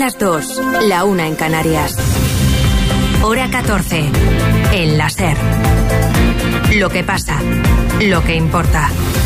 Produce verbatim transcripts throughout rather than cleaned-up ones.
las dos, la una en Canarias. Hora catorce, en la SER. Lo que pasa, lo que importa.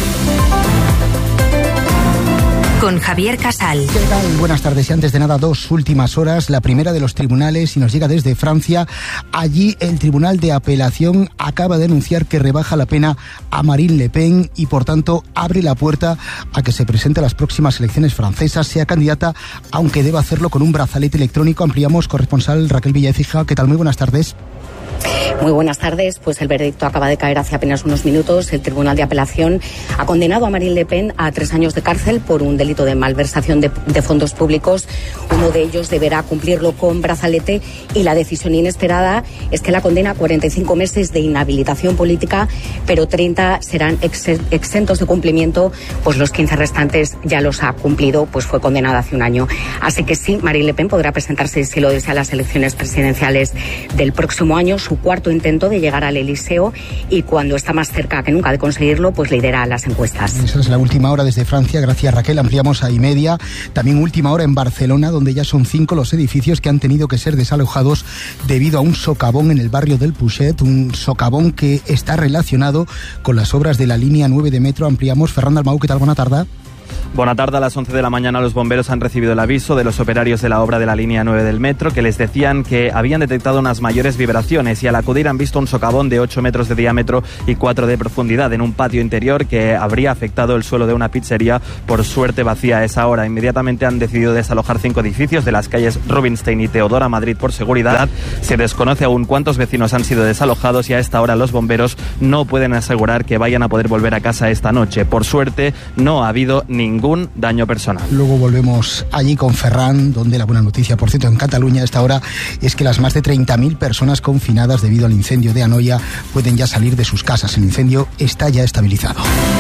Con Javier Casal. ¿Qué tal? Buenas tardes. Y antes de nada, dos últimas horas. La primera de los tribunales y nos llega desde Francia. Allí el Tribunal de Apelación acaba de anunciar que rebaja la pena a Marine Le Pen y por tanto abre la puerta a que se presente a las próximas elecciones francesas, sea candidata, aunque deba hacerlo con un brazalete electrónico. Ampliamos, corresponsal Raquel Villaécija. ¿Qué tal? Muy buenas tardes. Muy buenas tardes. Pues el veredicto acaba de caer hace apenas unos minutos. El Tribunal de Apelación ha condenado a Marine Le Pen a tres años de cárcel por un delito de malversación de, de fondos públicos. Uno de ellos deberá cumplirlo con brazalete y la decisión inesperada es que la condena a cuarenta y cinco meses de inhabilitación política, pero treinta serán ex, exentos de cumplimiento, pues los quince restantes ya los ha cumplido, pues fue condenada hace un año. Así que sí, Marine Le Pen podrá presentarse, si lo desea, a las elecciones presidenciales del próximo año, su cuarto intento de llegar al Elíseo, y cuando está más cerca que nunca de conseguirlo, pues lidera las encuestas. Esa es la última hora desde Francia. Gracias, Raquel. Ampliamos a y media. También última hora en Barcelona, donde ya son cinco los edificios que han tenido que ser desalojados debido a un socavón en el barrio del Puget, un socavón que está relacionado con las obras de la línea nueve de metro. Ampliamos. Fernando Almau, ¿qué tal? Buena tarde. Buena tarde. A las once de la mañana los bomberos han recibido el aviso de los operarios de la obra de la línea nueve del metro, que les decían que habían detectado unas mayores vibraciones, y al acudir han visto un socavón de ocho metros de diámetro y cuatro de profundidad en un patio interior que habría afectado el suelo de una pizzería, por suerte vacía a esa hora. Inmediatamente han decidido desalojar cinco edificios de las calles Rubinstein y Teodora Madrid por seguridad. Se desconoce aún cuántos vecinos han sido desalojados y a esta hora los bomberos no pueden asegurar que vayan a poder volver a casa esta noche. Por suerte no ha habido ningún daño personal. Luego volvemos allí con Ferran, donde la buena noticia, por cierto, en Cataluña a esta hora es que las más de treinta mil personas confinadas debido al incendio de Anoia pueden ya salir de sus casas. El incendio está ya estabilizado.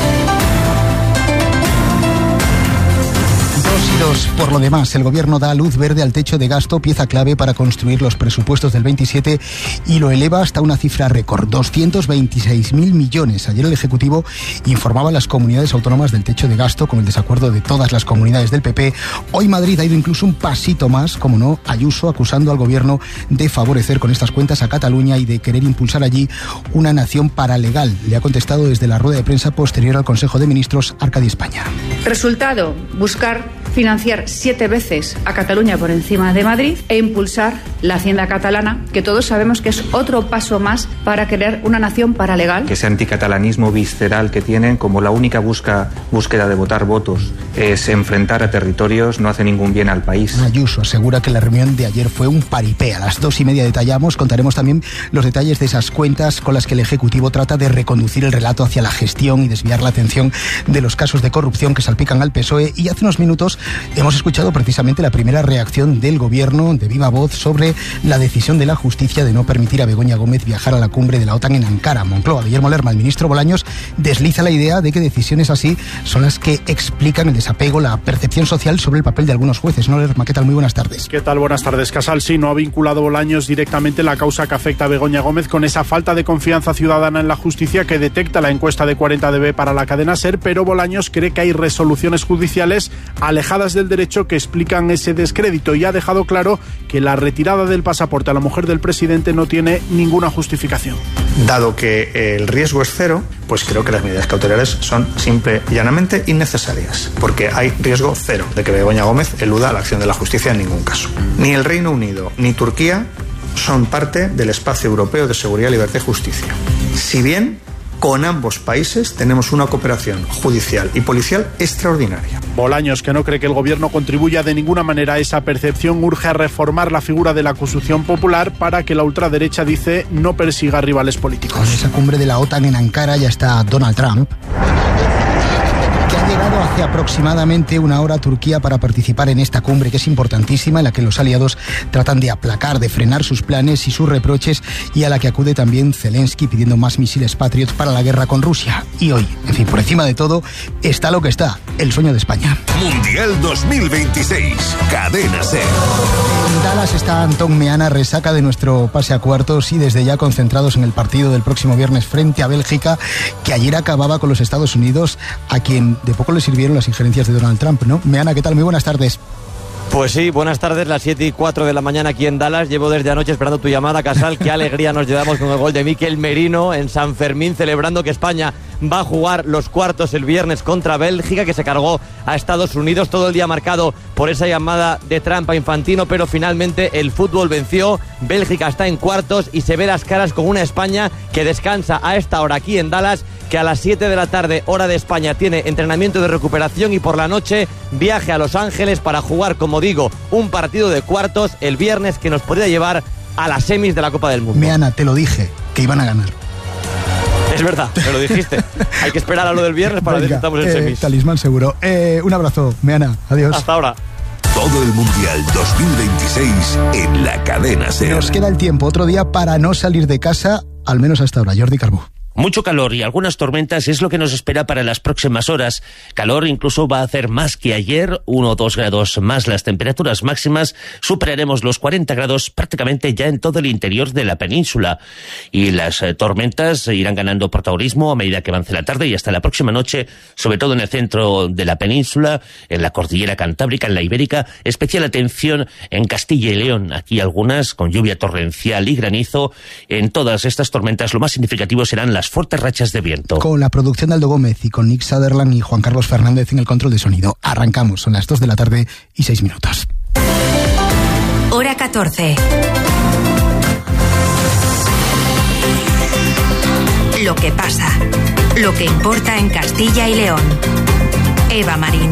Por lo demás, el gobierno da luz verde al techo de gasto, pieza clave para construir los presupuestos del veintisiete, y lo eleva hasta una cifra récord, doscientos veintiséis mil millones. Ayer el Ejecutivo informaba a las comunidades autónomas del techo de gasto con el desacuerdo de todas las comunidades del P P. Hoy Madrid ha ido incluso un pasito más, como no, Ayuso acusando al gobierno de favorecer con estas cuentas a Cataluña y de querer impulsar allí una nación paralegal. Le ha contestado desde la rueda de prensa posterior al Consejo de Ministros Arcadi España. Resultado, buscar financiar siete veces a Cataluña por encima de Madrid e impulsar la hacienda catalana, que todos sabemos que es otro paso más para crear una nación paralegal. Que ese anticatalanismo visceral que tienen, como la única busca, búsqueda de votar votos es enfrentar a territorios, no hace ningún bien al país. Ayuso asegura que la reunión de ayer fue un paripé. A las dos y media detallamos, contaremos también los detalles de esas cuentas con las que el Ejecutivo trata de reconducir el relato hacia la gestión y desviar la atención de los casos de corrupción que salpican al P S O E. Y hace unos minutos hemos escuchado precisamente la primera reacción del gobierno de viva voz sobre la decisión de la justicia de no permitir a Begoña Gómez viajar a la cumbre de la OTAN en Ankara. Moncloa, Guillermo Lerma, el ministro Bolaños, desliza la idea de que decisiones así son las que explican el desapego, la percepción social sobre el papel de algunos jueces. ¿No, Lerma? ¿Qué tal? Muy buenas tardes. ¿Qué tal? Buenas tardes, Casal. Sí, no ha vinculado Bolaños directamente la causa que afecta a Begoña Gómez con esa falta de confianza ciudadana en la justicia que detecta la encuesta de cuarenta D B para la cadena SER, pero Bolaños cree que hay resoluciones judiciales alejadas del derecho que explican ese descrédito, y ha dejado claro que la retirada del pasaporte a la mujer del presidente no tiene ninguna justificación. Dado que el riesgo es cero, pues creo que las medidas cautelares son simple y llanamente innecesarias, porque hay riesgo cero de que Begoña Gómez eluda la acción de la justicia en ningún caso. Ni el Reino Unido ni Turquía son parte del espacio europeo de seguridad, libertad y justicia. Si bien con ambos países tenemos una cooperación judicial y policial extraordinaria. Bolaños, que no cree que el gobierno contribuya de ninguna manera a esa percepción, urge a reformar la figura de la acusación popular para que la ultraderecha, dice, no persiga rivales políticos. Con esa cumbre de la OTAN en Ankara ya está Donald Trump, que ha llegado hace aproximadamente una hora a Turquía para participar en esta cumbre, que es importantísima, en la que los aliados tratan de aplacar, de frenar sus planes y sus reproches, y a la que acude también Zelensky pidiendo más misiles Patriot para la guerra con Rusia. Y hoy, en fin, por encima de todo, está lo que está, el sueño de España. Mundial dos mil veintiséis, Cadena SER. En Dallas está Antón Meana, resaca de nuestro pase a cuartos y desde ya concentrados en el partido del próximo viernes frente a Bélgica, que ayer acababa con los Estados Unidos, a quien de poco le sirvieron las injerencias de Donald Trump, ¿no? Meana, ¿qué tal? Muy buenas tardes. Pues sí, buenas tardes, las siete y cuatro de la mañana aquí en Dallas. Llevo desde anoche esperando tu llamada, Casal. Qué alegría nos llevamos con el gol de Mikel Merino en San Fermín, celebrando que España va a jugar los cuartos el viernes contra Bélgica, que se cargó a Estados Unidos. Todo el día marcado por esa llamada de trampa Infantino, pero finalmente el fútbol venció. Bélgica está en cuartos y se ve las caras con una España que descansa a esta hora aquí en Dallas, que a las siete de la tarde, hora de España, tiene entrenamiento de recuperación y por la noche viaje a Los Ángeles para jugar, como digo, un partido de cuartos el viernes que nos podría llevar a las semis de la Copa del Mundo. Meana, te lo dije, que iban a ganar. Es verdad, me lo dijiste. Hay que esperar a lo del viernes para ver si estamos en eh, semis. Talismán seguro. Eh, un abrazo, Meana. Adiós. Hasta ahora. Todo el Mundial dos mil veintiséis en la cadena SER. Nos queda el tiempo, otro día para no salir de casa, al menos hasta ahora. Jordi Carbó. Mucho calor y algunas tormentas es lo que nos espera para las próximas horas. Calor incluso va a hacer más que ayer, uno o dos grados más las temperaturas máximas. Superaremos los cuarenta grados prácticamente ya en todo el interior de la península. Y las eh, tormentas irán ganando protagonismo a medida que avance la tarde y hasta la próxima noche, sobre todo en el centro de la península, en la cordillera cantábrica, en la ibérica. Especial atención en Castilla y León. Aquí algunas con lluvia torrencial y granizo. En todas estas tormentas lo más significativo serán las fuertes rachas de viento. Con la producción de Aldo Gómez y con Nick Sutherland y Juan Carlos Fernández en el control de sonido. Arrancamos, son las dos de la tarde y seis minutos. Hora catorce. Lo que pasa, lo que importa en Castilla y León. Eva Marín.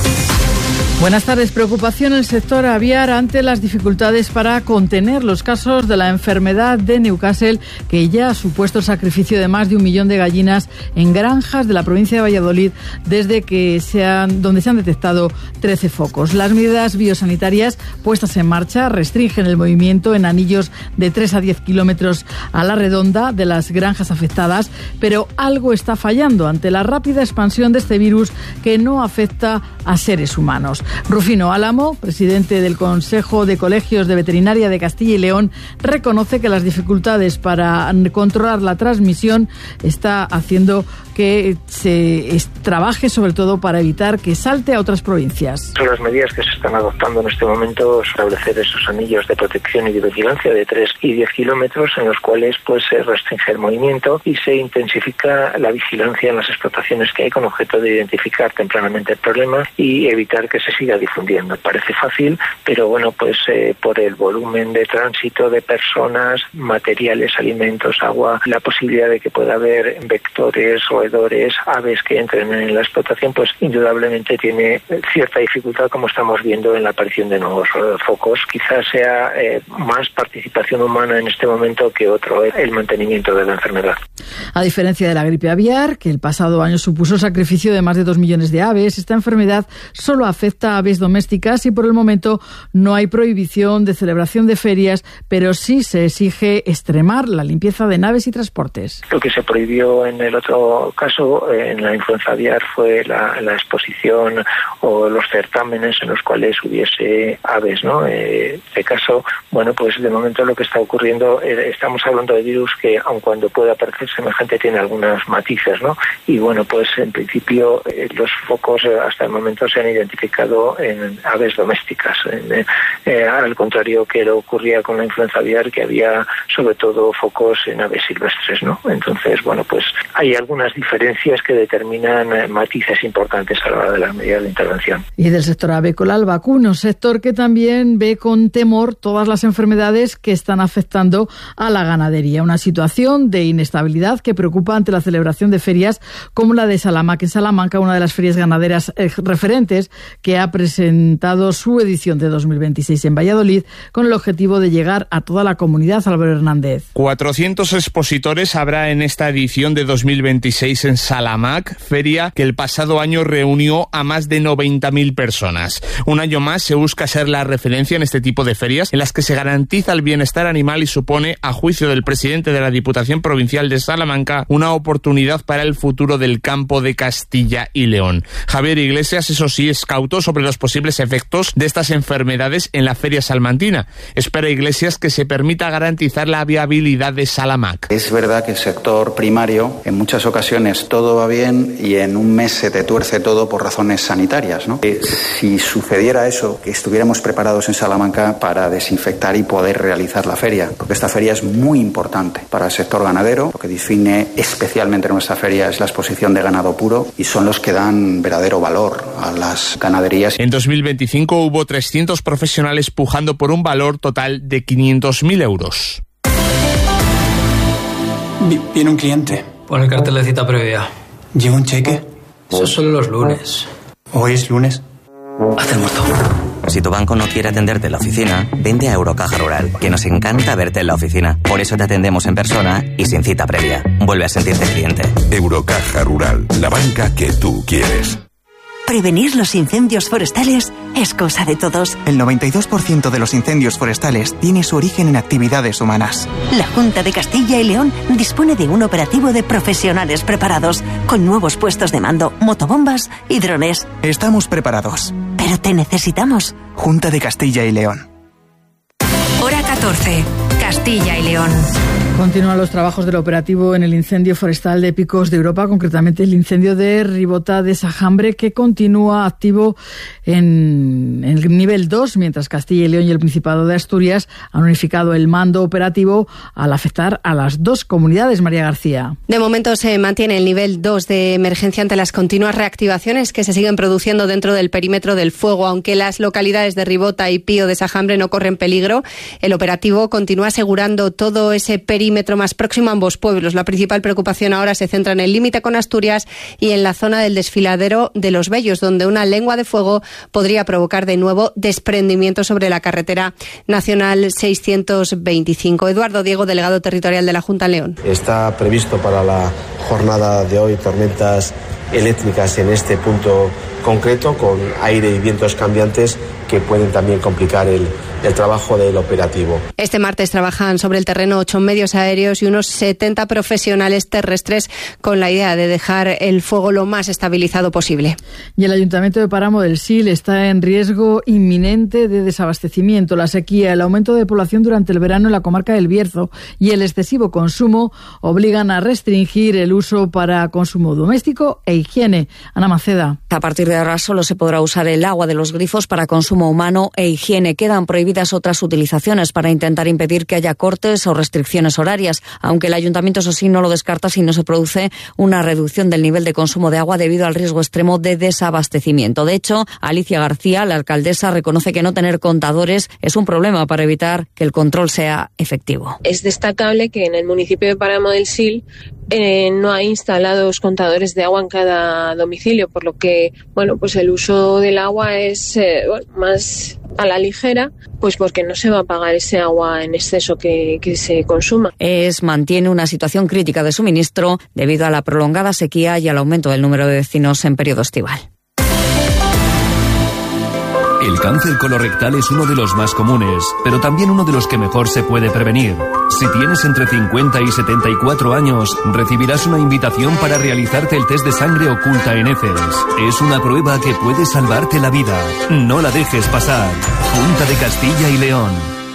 Buenas tardes. Preocupación en el sector aviar ante las dificultades para contener los casos de la enfermedad de Newcastle, que ya ha supuesto el sacrificio de más de un millón de gallinas en granjas de la provincia de Valladolid, desde que se han, donde se han detectado trece focos. Las medidas biosanitarias puestas en marcha restringen el movimiento en anillos de tres a diez kilómetros a la redonda de las granjas afectadas, pero algo está fallando ante la rápida expansión de este virus que no afecta a seres humanos. Rufino Álamo, presidente del Consejo de Colegios de Veterinaria de Castilla y León, reconoce que las dificultades para controlar la transmisión está haciendo que se trabaje sobre todo para evitar que salte a otras provincias. Son las medidas que se están adoptando en este momento, establecer esos anillos de protección y de vigilancia de tres y diez kilómetros en los cuales pues se restringe el movimiento y se intensifica la vigilancia en las explotaciones que hay con objeto de identificar tempranamente el problema y evitar que se siga difundiendo. Parece fácil, pero bueno, pues eh, por el volumen de tránsito de personas, materiales, alimentos, agua, la posibilidad de que pueda haber vectores, roedores, aves que entren en la explotación, pues indudablemente tiene cierta dificultad, como estamos viendo en la aparición de nuevos eh, focos. Quizás sea eh, más participación humana en este momento que otro, eh, el mantenimiento de la enfermedad. A diferencia de la gripe aviar, que el pasado año supuso el sacrificio de más de dos millones de aves, esta enfermedad solo afecta a aves domésticas y por el momento no hay prohibición de celebración de ferias, pero sí se exige extremar la limpieza de naves y transportes. Lo que se prohibió en el otro caso, en la influenza aviar, fue la, la exposición o los certámenes en los cuales hubiese aves, ¿no? Eh, en este caso, bueno, pues de momento lo que está ocurriendo, eh, estamos hablando de virus que, aun cuando pueda parecer semejante, tiene algunos matices, ¿no? Y bueno, pues en principio eh, los focos eh, hasta el momento se han identificado en aves domésticas, en, eh, al contrario que lo ocurría con la influenza aviar, que había sobre todo focos en aves silvestres, ¿no? Entonces, bueno, pues hay algunas diferencias que determinan eh, matices importantes a la hora de las medidas de intervención. Y del sector avícola al vacuno, sector que también ve con temor todas las enfermedades que están afectando a la ganadería. Una situación de inestabilidad que preocupa ante la celebración de ferias como la de Salamanca. En Salamanca, una de las ferias ganaderas eh, referentes, que ha presentado su edición de dos mil veintiséis en Valladolid con el objetivo de llegar a toda la comunidad. Álvaro Hernández. cuatrocientos expositores habrá en esta edición de dos mil veintiséis en Salamac, feria que el pasado año reunió a más de noventa mil personas. Un año más se busca ser la referencia en este tipo de ferias en las que se garantiza el bienestar animal y supone, a juicio del presidente de la Diputación Provincial de Salamanca, una oportunidad para el futuro del campo de Castilla y León. Javier Iglesias, eso sí, es cauto sobre sobre los posibles efectos de estas enfermedades en la feria salmantina. Espera Iglesias que se permita garantizar la viabilidad de Salamac. Es verdad que el sector primario, en muchas ocasiones todo va bien y en un mes se te tuerce todo por razones sanitarias, ¿no? Eh, si sucediera eso, que estuviéramos preparados en Salamanca para desinfectar y poder realizar la feria, porque esta feria es muy importante para el sector ganadero. Lo que define especialmente nuestra feria es la exposición de ganado puro y son los que dan verdadero valor a las ganaderías. En dos mil veinticinco hubo trescientos profesionales pujando por un valor total de quinientos mil euros. Viene un cliente. Pon el cartel de cita previa. ¿Lleva un cheque? Eso es solo los lunes. ¿Hoy es lunes? Haz el muerto. Si tu banco no quiere atenderte en la oficina, vende a Eurocaja Rural, que nos encanta verte en la oficina. Por eso te atendemos en persona y sin cita previa. Vuelve a sentirte cliente. Eurocaja Rural, la banca que tú quieres. Prevenir los incendios forestales es cosa de todos. El noventa y dos por ciento de los incendios forestales tiene su origen en actividades humanas. La Junta de Castilla y León dispone de un operativo de profesionales preparados, con nuevos puestos de mando, motobombas y drones. Estamos preparados. Pero te necesitamos. Junta de Castilla y León. Hora catorce. Castilla y León. Continúan los trabajos del operativo en el incendio forestal de Picos de Europa, concretamente el incendio de Ribota de Sajambre, que continúa activo en, en el nivel dos, mientras Castilla y León y el Principado de Asturias han unificado el mando operativo al afectar a las dos comunidades. María García. De momento se mantiene el nivel dos de emergencia ante las continuas reactivaciones que se siguen produciendo dentro del perímetro del fuego. Aunque las localidades de Ribota y Pío de Sajambre no corren peligro, el operativo continúa asegurando todo ese perímetro más próximo a ambos pueblos. La principal preocupación ahora se centra en el límite con Asturias y en la zona del desfiladero de Los Bellos, donde una lengua de fuego podría provocar de nuevo desprendimiento sobre la carretera nacional seiscientos veinticinco. Eduardo Diego, delegado territorial de la Junta en León. Está previsto para la jornada de hoy tormentas eléctricas en este punto concreto, con aire y vientos cambiantes que pueden también complicar el, el trabajo del operativo. Este martes trabajan sobre el terreno ocho medios aéreos y unos setenta profesionales terrestres, con la idea de dejar el fuego lo más estabilizado posible. Y el Ayuntamiento de Páramo del Sil está en riesgo inminente de desabastecimiento. La sequía, el aumento de población durante el verano en la comarca del Bierzo y el excesivo consumo obligan a restringir el uso para consumo doméstico e higiene. Ana Maceda. A partir de ahora solo se podrá usar el agua de los grifos para consumo humano e higiene. Quedan prohibidas otras utilizaciones para intentar impedir que haya cortes o restricciones horarias, aunque el Ayuntamiento, eso sí, no lo descarta si no se produce una reducción del nivel de consumo de agua debido al riesgo extremo de desabastecimiento. De hecho, Alicia García, la alcaldesa, reconoce que no tener contadores es un problema para evitar que el control sea efectivo. Es destacable que en el municipio de Páramo del Sil Eh, no hay instalados contadores de agua en cada domicilio, por lo que, bueno, pues el uso del agua es eh, bueno, más a la ligera, pues porque no se va a pagar ese agua en exceso que, que se consuma. Es mantiene una situación crítica de suministro debido a la prolongada sequía y al aumento del número de vecinos en periodo estival. El cáncer colorectal es uno de los más comunes, pero también uno de los que mejor se puede prevenir. Si tienes entre cincuenta y setenta y cuatro años, recibirás una invitación para realizarte el test de sangre oculta en heces. Es una prueba que puede salvarte la vida. No la dejes pasar. Junta de Castilla y León.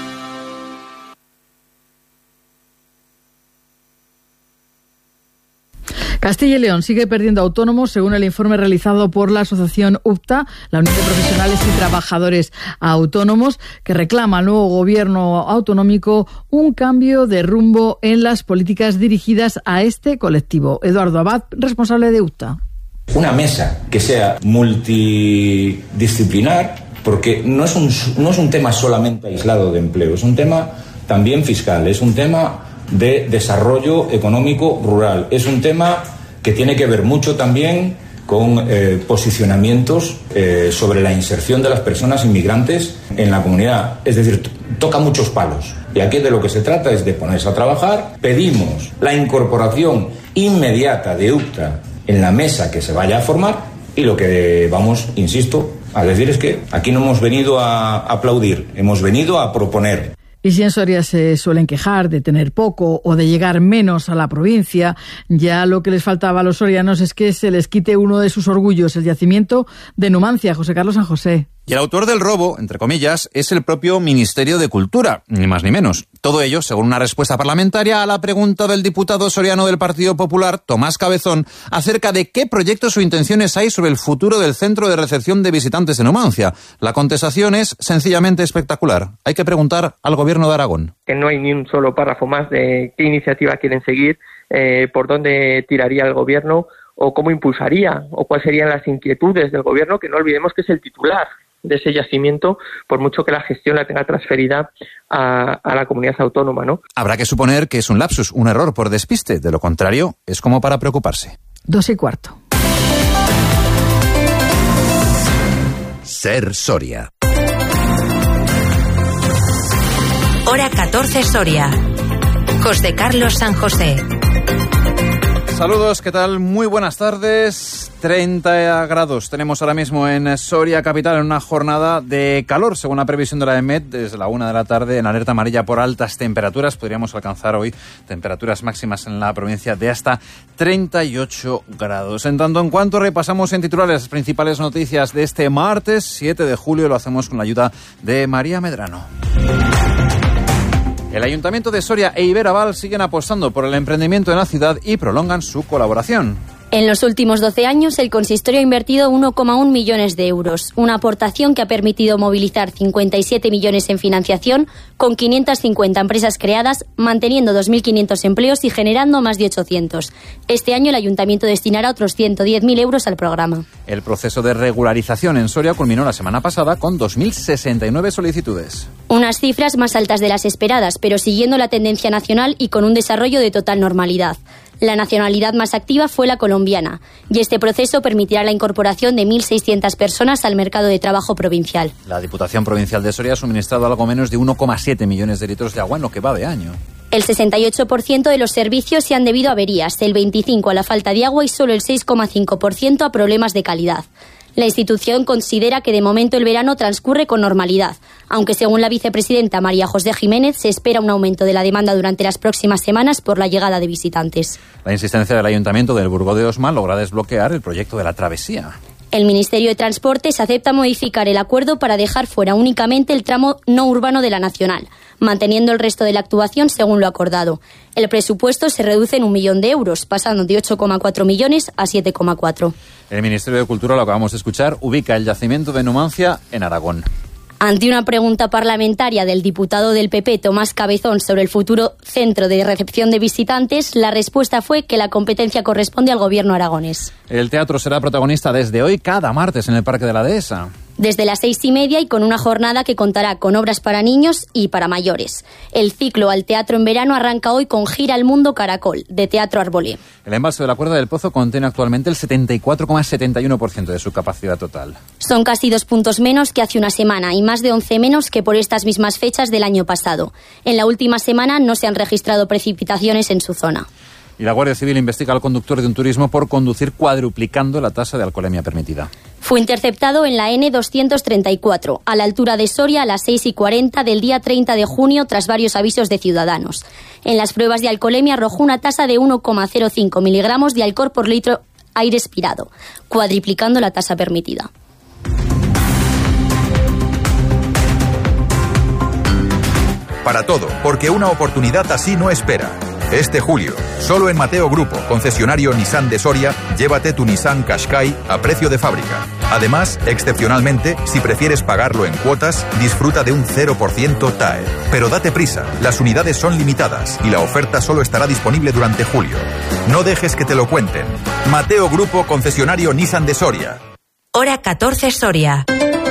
Castilla y León sigue perdiendo autónomos, según el informe realizado por la asociación U P T A, la Unión de Profesionales y Trabajadores Autónomos, que reclama al nuevo gobierno autonómico un cambio de rumbo en las políticas dirigidas a este colectivo. Eduardo Abad, responsable de U P T A. Una mesa que sea multidisciplinar, porque no es un, no es un tema solamente aislado de empleo, es un tema también fiscal, es un tema de desarrollo económico rural. Es un tema que tiene que ver mucho también con eh, posicionamientos eh, sobre la inserción de las personas inmigrantes en la comunidad. Es decir, t- toca muchos palos. Y aquí de lo que se trata es de ponerse a trabajar. Pedimos la incorporación inmediata de U P T A en la mesa que se vaya a formar, y lo que vamos, insisto, a decir es que aquí no hemos venido a aplaudir, hemos venido a proponer. Y si en Soria se suelen quejar de tener poco o de llegar menos a la provincia, ya lo que les faltaba a los sorianos es que se les quite uno de sus orgullos, el yacimiento de Numancia. José Carlos San José. Y el autor del robo, entre comillas, es el propio Ministerio de Cultura, ni más ni menos. Todo ello, según una respuesta parlamentaria a la pregunta del diputado soriano del Partido Popular, Tomás Cabezón, acerca de qué proyectos o intenciones hay sobre el futuro del centro de recepción de visitantes de Numancia. La contestación es sencillamente espectacular. Hay que preguntar al Gobierno de Aragón. Que no hay ni un solo párrafo más de qué iniciativa quieren seguir, eh, por dónde tiraría el Gobierno o cómo impulsaría o cuáles serían las inquietudes del Gobierno, que no olvidemos que es el titular de ese yacimiento, por mucho que la gestión la tenga transferida a, a la comunidad autónoma, ¿no? Habrá que suponer que es un lapsus, un error por despiste. De lo contrario, es como para preocuparse. Dos y cuarto. Ser Soria. Hora catorce Soria. José Carlos San José. Saludos, ¿qué tal? Muy buenas tardes. treinta grados tenemos ahora mismo en Soria capital en una jornada de calor, según la previsión de la EMET, desde la una de la tarde en alerta amarilla por altas temperaturas. Podríamos alcanzar hoy temperaturas máximas en la provincia de hasta treinta y ocho grados. En tanto en cuanto repasamos en titulares las principales noticias de este martes siete de julio, lo hacemos con la ayuda de María Medrano. El Ayuntamiento de Soria e Iberaval siguen apostando por el emprendimiento en la ciudad y prolongan su colaboración. En los últimos doce años, el consistorio ha invertido uno coma uno millones de euros, una aportación que ha permitido movilizar cincuenta y siete millones en financiación, con quinientas cincuenta empresas creadas, manteniendo dos mil quinientos empleos y generando más de ochocientos. Este año el Ayuntamiento destinará otros ciento diez mil euros al programa. El proceso de regularización en Soria culminó la semana pasada con dos mil sesenta y nueve solicitudes. Unas cifras más altas de las esperadas, pero siguiendo la tendencia nacional y con un desarrollo de total normalidad. La nacionalidad más activa fue la colombiana, y este proceso permitirá la incorporación de mil seiscientas personas al mercado de trabajo provincial. La Diputación Provincial de Soria ha suministrado algo menos de uno coma siete millones de litros de agua en lo que va de año. El sesenta y ocho por ciento de los servicios se han debido a averías, el veinticinco por ciento a la falta de agua y solo el seis coma cinco por ciento a problemas de calidad. La institución considera que de momento el verano transcurre con normalidad, aunque según la vicepresidenta María José Jiménez se espera un aumento de la demanda durante las próximas semanas por la llegada de visitantes. La insistencia del Ayuntamiento del Burgo de Osma logra desbloquear el proyecto de la travesía. El Ministerio de Transportes acepta modificar el acuerdo para dejar fuera únicamente el tramo no urbano de la Nacional, manteniendo el resto de la actuación según lo acordado. El presupuesto se reduce en un millón de euros, pasando de ocho coma cuatro millones a siete coma cuatro. El Ministerio de Cultura, lo acabamos de escuchar, ubica el yacimiento de Numancia en Aragón. Ante una pregunta parlamentaria del diputado del P P, Tomás Cabezón, sobre el futuro centro de recepción de visitantes, la respuesta fue que la competencia corresponde al gobierno aragonés. El teatro será protagonista desde hoy cada martes en el Parque de la Dehesa. Desde las seis y media y con una jornada que contará con obras para niños y para mayores. El ciclo al teatro en verano arranca hoy con Gira al Mundo Caracol, de Teatro Arbolé. El embalse de la Cuerda del Pozo contiene actualmente el setenta y cuatro coma setenta y uno por ciento de su capacidad total. Son casi dos puntos menos que hace una semana y más de once menos que por estas mismas fechas del año pasado. En la última semana no se han registrado precipitaciones en su zona. Y la Guardia Civil investiga al conductor de un turismo por conducir cuadruplicando la tasa de alcoholemia permitida. Fue interceptado en la ene doscientos treinta y cuatro, a la altura de Soria, a las seis y cuarenta del día treinta de junio, tras varios avisos de ciudadanos. En las pruebas de alcoholemia arrojó una tasa de uno coma cero cinco miligramos de alcohol por litro aire expirado, cuadriplicando la tasa permitida. Para todo, porque una oportunidad así no espera. Este julio, solo en Mateo Grupo, concesionario Nissan de Soria, llévate tu Nissan Qashqai a precio de fábrica. Además, excepcionalmente, si prefieres pagarlo en cuotas, disfruta de un cero por ciento T A E. Pero date prisa, las unidades son limitadas y la oferta solo estará disponible durante julio. No dejes que te lo cuenten. Mateo Grupo, concesionario Nissan de Soria. Hora catorce Soria.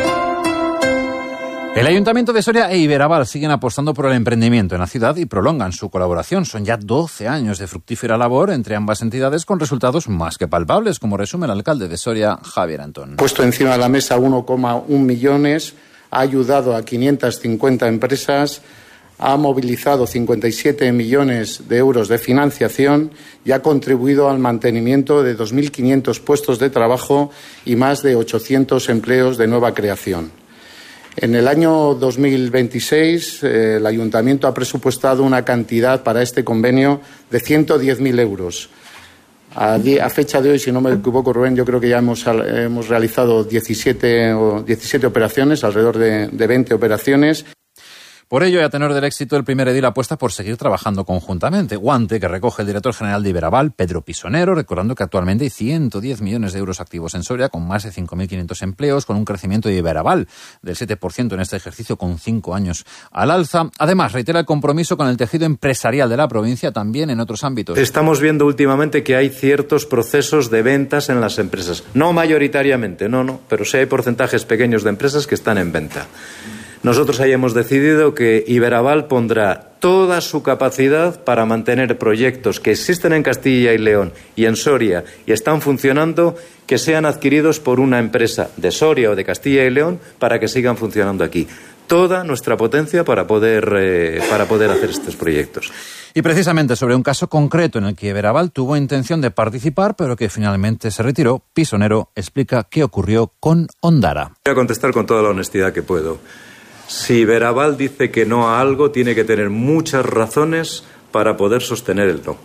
El Ayuntamiento de Soria e Iberaval siguen apostando por el emprendimiento en la ciudad y prolongan su colaboración. Son ya doce años de fructífera labor entre ambas entidades con resultados más que palpables, como resume el alcalde de Soria, Javier Antón. Puesto encima de la mesa uno coma uno millones, ha ayudado a quinientas cincuenta empresas, ha movilizado cincuenta y siete millones de euros de financiación y ha contribuido al mantenimiento de dos mil quinientos puestos de trabajo y más de ochocientos empleos de nueva creación. En el año dos mil veintiséis, eh, el Ayuntamiento ha presupuestado una cantidad para este convenio de ciento diez mil euros. A, a fecha de hoy, si no me equivoco, Rubén, yo creo que ya hemos, hemos realizado diecisiete, o diecisiete operaciones, alrededor de, de veinte operaciones. Por ello, y a tenor del éxito, el primer edil apuesta por seguir trabajando conjuntamente. Guante que recoge el director general de Iberaval, Pedro Pisonero, recordando que actualmente hay ciento diez millones de euros activos en Soria, con más de cinco mil quinientos empleos, con un crecimiento de Iberaval del siete por ciento en este ejercicio, con cinco años al alza. Además, reitera el compromiso con el tejido empresarial de la provincia, también en otros ámbitos. Estamos viendo últimamente que hay ciertos procesos de ventas en las empresas. No mayoritariamente, no, no, pero sí hay porcentajes pequeños de empresas que están en venta. Nosotros ahí hemos decidido que Iberaval pondrá toda su capacidad para mantener proyectos que existen en Castilla y León y en Soria y están funcionando, que sean adquiridos por una empresa de Soria o de Castilla y León para que sigan funcionando aquí. Toda nuestra potencia para poder, eh, para poder hacer estos proyectos. Y precisamente sobre un caso concreto en el que Iberaval tuvo intención de participar, pero que finalmente se retiró, Pisonero explica qué ocurrió con Ondara. Voy a contestar con toda la honestidad que puedo. Si Iberaval dice que no a algo, tiene que tener muchas razones para poder sostener el no.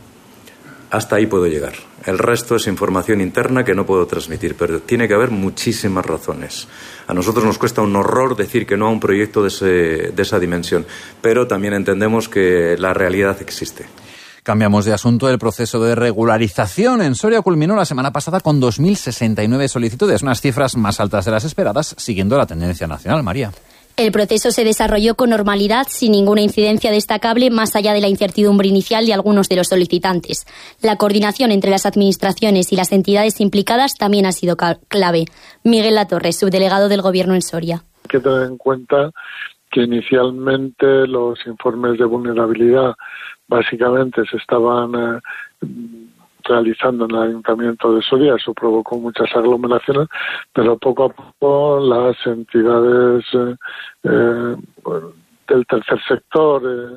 Hasta ahí puedo llegar. El resto es información interna que no puedo transmitir, pero tiene que haber muchísimas razones. A nosotros nos cuesta un horror decir que no a un proyecto de, ese, de esa dimensión, pero también entendemos que la realidad existe. Cambiamos de asunto. El proceso de regularización en Soria culminó la semana pasada con dos mil sesenta y nueve solicitudes, unas cifras más altas de las esperadas, siguiendo la tendencia nacional. María. El proceso se desarrolló con normalidad, sin ninguna incidencia destacable, más allá de la incertidumbre inicial de algunos de los solicitantes. La coordinación entre las administraciones y las entidades implicadas también ha sido clave. Miguel Latorre, subdelegado del Gobierno en Soria. Hay que tener en cuenta que inicialmente los informes de vulnerabilidad básicamente se estaban eh, realizando en el Ayuntamiento de Soria. Eso provocó muchas aglomeraciones, pero poco a poco las entidades eh, eh, del tercer sector, eh,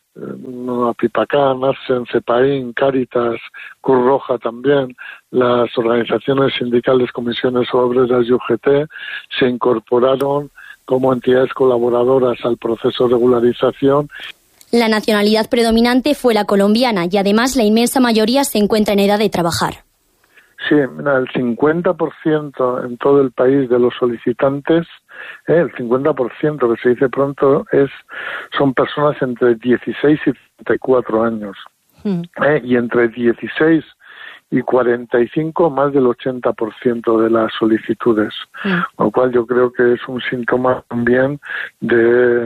eh, Apipacán, Arsen, Cepaín, Cáritas, Cruz Roja también, las organizaciones sindicales, comisiones obreras y U G T, se incorporaron como entidades colaboradoras al proceso de regularización. La nacionalidad predominante fue la colombiana y además la inmensa mayoría se encuentra en edad de trabajar. Sí, mira, el cincuenta por ciento en todo el país de los solicitantes, eh, el cincuenta por ciento que se dice pronto, es son personas entre dieciséis y treinta y cuatro años. Mm. Eh, y entre dieciséis y cuarenta y cinco, más del ochenta por ciento de las solicitudes. Mm. Lo cual yo creo que es un síntoma también de